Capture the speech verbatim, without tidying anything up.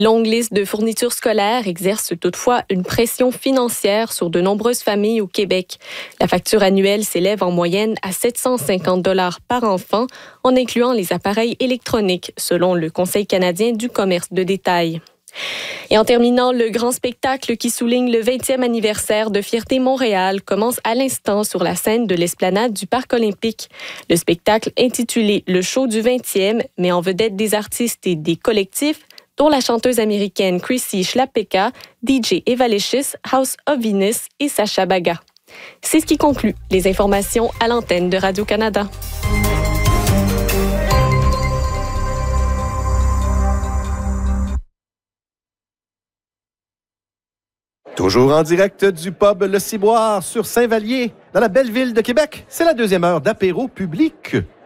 Longue liste de fournitures scolaires exerce toutefois une pression financière sur de nombreuses familles au Québec. La facture annuelle s'élève en moyenne à sept cent cinquante dollars par enfant, en incluant les appareils électroniques, selon le Conseil canadien du commerce de détail. Et en terminant, le grand spectacle qui souligne le vingtième anniversaire de Fierté Montréal commence à l'instant sur la scène de l'esplanade du Parc olympique. Le spectacle intitulé Le show du vingtième met en vedette des artistes et des collectifs, dont la chanteuse américaine Chrissy Schlapeka, D J Evalicious, House of Venus et Sacha Baga. C'est ce qui conclut les informations à l'antenne de Radio-Canada. Toujours en direct du pub Le Ciboire sur Saint-Vallier, dans la belle ville de Québec. C'est la deuxième heure d'apéro public.